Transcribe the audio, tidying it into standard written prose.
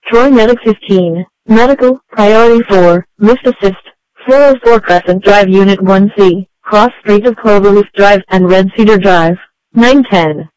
Troy Medic 15, Medical, Priority 4, Lift Assist, 404 Crescent Drive Unit 1C, Cross Street of Cloverleaf Drive and Red Cedar Drive, 910.